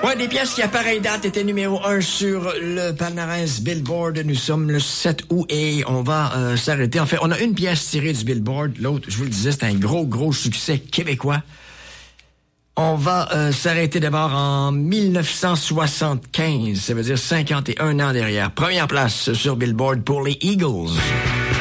Ouais, des pièces qui à pareille date étaient numéro 1 sur le palmarès Billboard. Nous sommes le 7 août et on va s'arrêter. En fait, on a une pièce tirée du Billboard. L'autre, je vous le disais, c'est un gros succès québécois. On va s'arrêter d'abord en 1975. Ça veut dire 51 ans derrière. Première place sur Billboard pour les Eagles.